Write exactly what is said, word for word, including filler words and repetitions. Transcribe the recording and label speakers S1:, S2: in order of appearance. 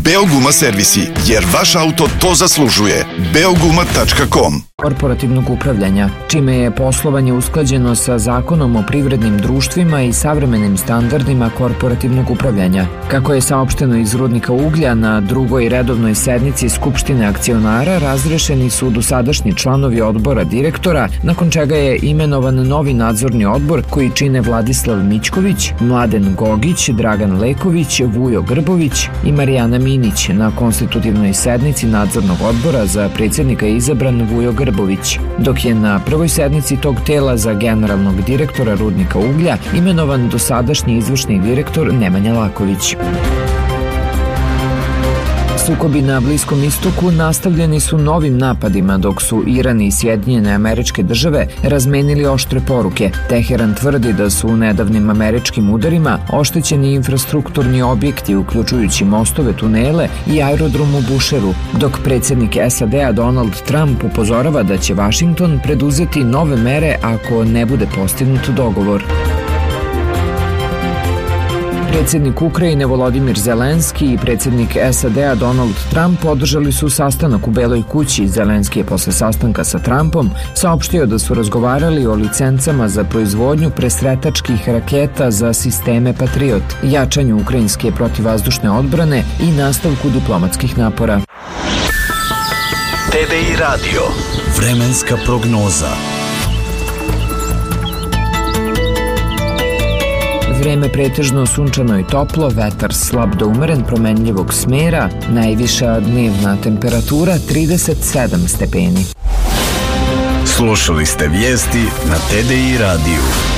S1: Beoguma servisi, jer vaš auto to zaslužuje. beoguma tačka com
S2: korporativnog upravljanja, čime je poslovanje usklađeno sa Zakonom o privrednim društvima i savremenim standardima korporativnog upravljanja. Kako je saopšteno iz Rudnika uglja, na drugoj redovnoj sednici Skupštine akcionara razrešeni su dosadašnji članovi odbora direktora, nakon čega je imenovan novi nadzorni odbor koji čine Vladislav Mićković, Mladen Gogić, Dragan Leković, Vujo Grbović i Marijana Minić. Na konstitutivnoj sednici nadzornog odbora za predsjednika je izabran Vujo Grbović, dok je na prvoj sednici tog tela za generalnog direktora Rudnika uglja imenovan dosadašnji izvršni direktor Nemanja Laković. Sukobi na Bliskom istoku nastavljeni su novim napadima, dok su Iran i Sjedinjene Američke Države razmenili oštre poruke. Teheran tvrdi da su u nedavnim američkim udarima oštećeni infrastrukturni objekti, uključujući mostove, tunele i aerodrom u Bušeru, dok predsjednik S A D-a Donald Trump upozorava da će Vašington preduzeti nove mere ako ne bude postignut dogovor. Predsjednik Ukrajine Volodimir Zelenski i predsjednik S A D-a Donald Trump održali su sastanak u Beloj kući. Zelenski je posle sastanka sa Trumpom saopštio da su razgovarali o licencama za proizvodnju presretačkih raketa za sisteme Patriot, jačanju ukrajinske protivvazdušne odbrane i nastavku diplomatskih napora.
S3: T D I Radio. Vremenska prognoza.
S2: Vreme pretežno sunčano i toplo, vetar slab do umeren promenljivog smera, najviša dnevna temperatura trideset sedam stepeni.
S3: Slušali ste vijesti na T D I radiju.